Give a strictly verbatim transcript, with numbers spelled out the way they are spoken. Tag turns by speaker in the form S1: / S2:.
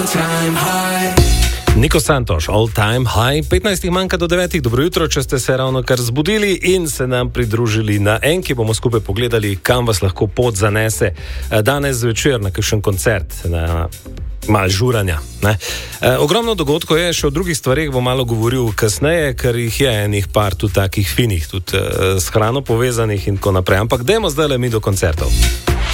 S1: Niko Santoš, All Time High, petnajst manjka do devetih, dobro jutro, če ste se ravno kar zbudili in se nam pridružili na Enki, bomo skupaj pogledali, kam vas lahko pot zanese danes zvečer na kakšen koncert, na malo žuranja. Ne? E, ogromno dogodkov je, še o drugih stvarih bom malo govoril kasneje, ker jih je enih par tudi takih finih, tudi e, s hrano povezanih in tako naprej, ampak dajmo zdaj le mi do koncertov.